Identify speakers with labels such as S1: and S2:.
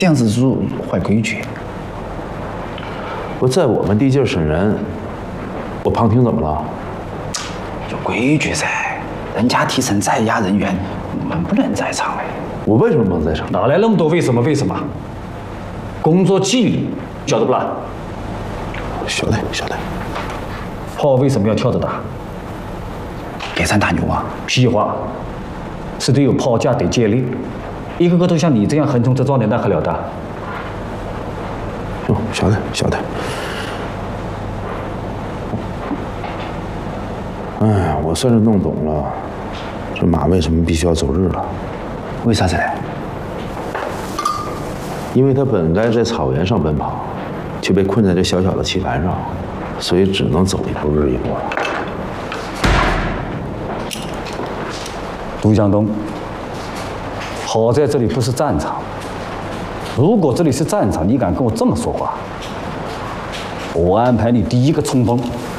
S1: 这样子是坏规矩。
S2: 我在我们地界审人，我旁听怎么了？
S1: 有规矩噻，人家提审在押人员，我们不能在场哎。
S2: 我为什么不能在场？
S3: 哪来那么多为什么？为什么？工作纪律晓得不啦？
S2: 晓得晓得。
S3: 炮为什么要跳着打？
S1: 给咱打牛啊？
S3: 屁话，是得有炮架得接力，一个个都像你这样横冲直撞的，那还了得？
S2: 哦，晓得晓得。哎，我算是弄懂了，这马为什么必须要走日了？
S1: 为啥子嘞？
S2: 因为他本该在草原上奔跑，却被困在这小小的棋盘上，所以只能走一步日一步了。
S3: 杜江东，好在这里不是战场。如果这里是战场，你敢跟我这么说话，我安排你第一个冲锋。